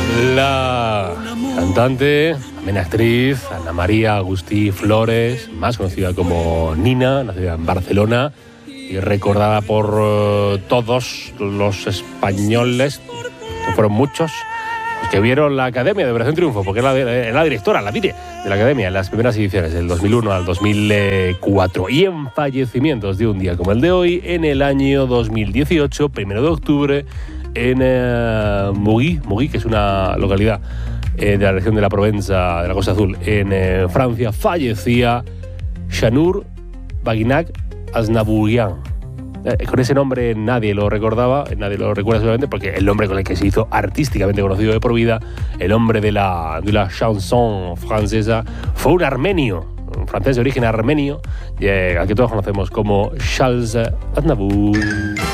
La cantante, también actriz, Ana María Agustí Flores, más conocida como Nina, nacida en Barcelona y recordada por todos los españoles, que fueron muchos, los que vieron la Academia de Operación Triunfo, porque era la directora, la de la Academia en las primeras ediciones, del 2001 al 2004. Y en fallecimientos de un día como el de hoy, en el año 2018, 1 de octubre, en Mougui, que es una localidad de la región de la Provenza, de la Costa Azul, en Francia, fallecía Shanur Baginac Aznavourian. Con ese nombre nadie lo recordaba, nadie lo recuerda seguramente, porque el nombre con el que se hizo artísticamente conocido de por vida, el hombre de la chanson francesa, fue un armenio, un francés de origen armenio, al que todos conocemos como Charles Aznavour.